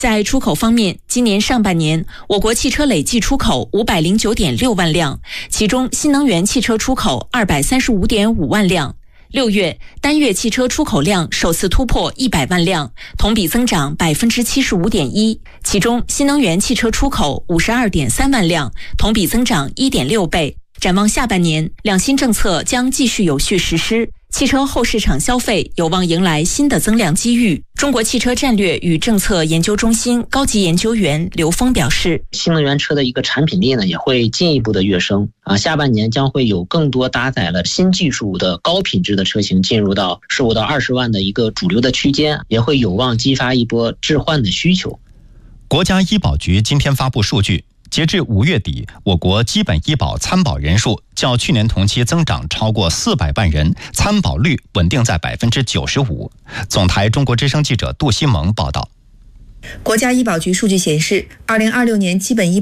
在出口方面，今年上半年，我国汽车累计出口509.6万辆，其中新能源汽车出口235.5万辆。6月，单月汽车出口量首次突破100万辆，同比增长75.1%，其中新能源汽车出口52.3万辆，同比增长1.6倍。展望下半年，两新政策将继续有序实施，汽车后市场消费有望迎来新的增量机遇。中国汽车战略与政策研究中心高级研究员刘峰表示， 新能源车的一个产品力呢也会进一步的跃升下半年将会有更多搭载了新技术的高品质的车型进入到15到20万的一个主流的区间，也会有望激发一波置换的需求。 国家医保局今天发布数据，截至5月底，我国基本医保参保人数较去年同期增长超过400万人，参保率稳定在95%。总台中国之声记者杜西蒙报道。 国家医保局数据显示，2026年基本医